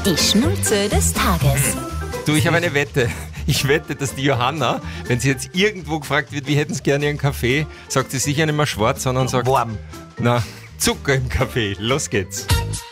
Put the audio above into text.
Die Schnulze des Tages. Du, ich habe eine Wette. Ich wette, dass die Johanna, wenn sie jetzt irgendwo gefragt wird, wie hätten sie gerne ihren Kaffee, sagt sie sicher nicht mehr schwarz, sondern sagt, Warm. na, Zucker im Kaffee. Los geht's.